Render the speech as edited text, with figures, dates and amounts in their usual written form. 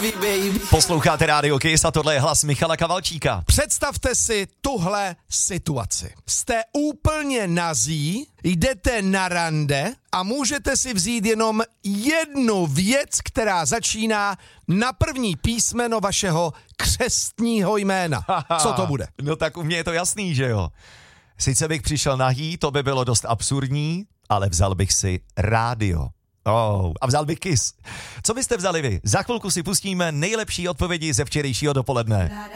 Posloucháte Rádio Kiss a tohle je hlas Michala Kavalčíka. Představte si tuhle situaci. Jste úplně nazí, jdete na rande a můžete si vzít jenom jednu věc, která začíná na první písmeno vašeho křestního jména. Co to bude? No tak u mě je to jasný, že jo. Sice bych přišel nahý, to by bylo dost absurdní, ale vzal bych si rádio. A vzal bych Kiss. Co byste vzali vy? Za chvilku si pustíme nejlepší odpovědi ze včerejšího dopoledne.